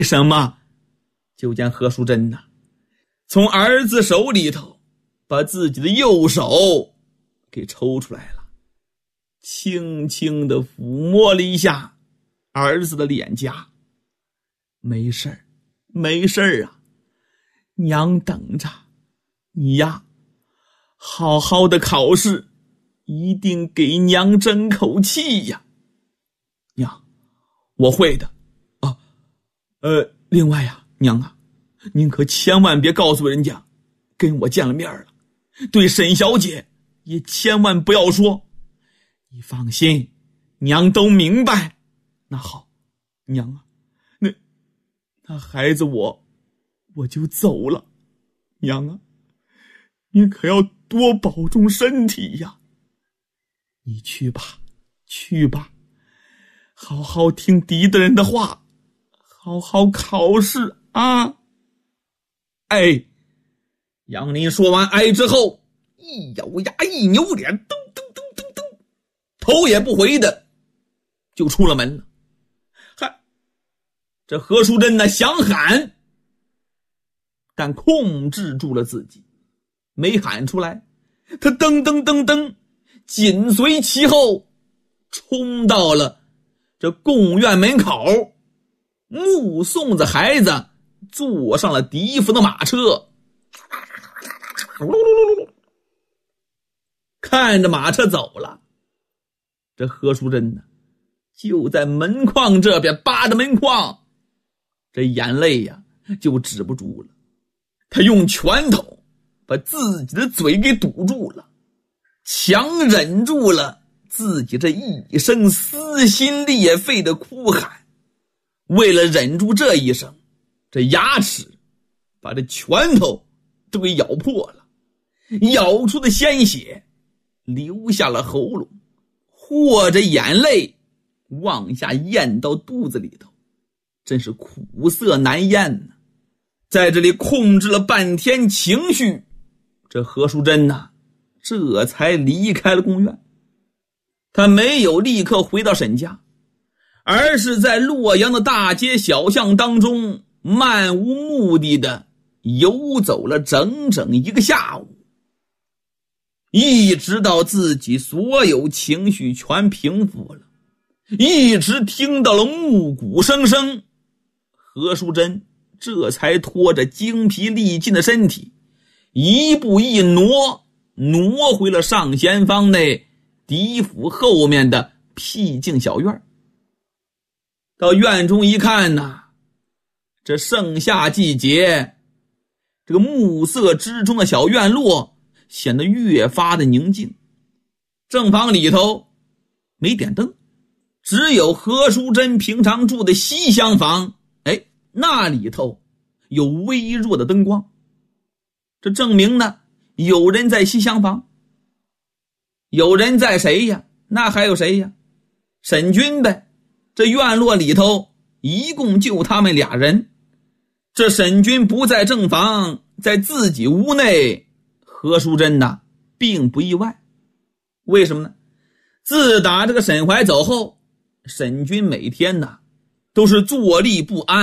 什么？就见何淑珍从儿子手里头把自己的右手给抽出来了，轻轻地抚摸了一下儿子的脸颊。没事儿，没事儿啊，娘等着你呀，好好的考试，一定给娘争口气呀。娘，我会的啊。另外呀，娘啊，您可千万别告诉人家跟我见了面了，对沈小姐也千万不要说。你放心，娘都明白。那好，娘啊，那孩子我就走了。娘啊，你可要多保重身体呀。你去吧，去吧，好好听嫡的人的话，好好考试啊。哎，杨林说完哎之后，一咬牙一扭脸，噔噔噔噔噔，头也不回的就出了门了。这何淑珍想喊，但控制住了自己，没喊出来。他噔噔噔噔紧随其后，冲到了这贡院门口，目送着孩子坐上了嫡府的马车。看着马车走了，这何淑珍就在门框这边扒着门框，这眼泪就止不住了。他用拳头把自己的嘴给堵住了，强忍住了自己这一声撕心裂肺的哭喊。为了忍住这一声，这牙齿把这拳头都给咬破了，咬出的鲜血流下了喉咙，和着眼泪往下咽到肚子里头，真是苦涩难咽呢。在这里控制了半天情绪，这何淑珍这才离开了贡院。他没有立刻回到沈家，而是在洛阳的大街小巷当中漫无目的的游走了整整一个下午，一直到自己所有情绪全平复了，一直听到了暮鼓声声，何淑珍这才拖着精疲力尽的身体，一步一挪回了上贤坊内嫡府后面的僻静小院。到院中一看这盛夏季节，这个暮色之中的小院落显得越发的宁静。正房里头没点灯，只有何淑珍平常住的西厢房，那里头有微弱的灯光，这证明有人在西厢房。有人在谁呀？那还有谁呀？沈君呗。这院落里头一共就他们俩人，这沈君不在正房，在自己屋内，何淑珍并不意外。为什么呢？自打这个沈怀走后，沈君每天都是坐立不安。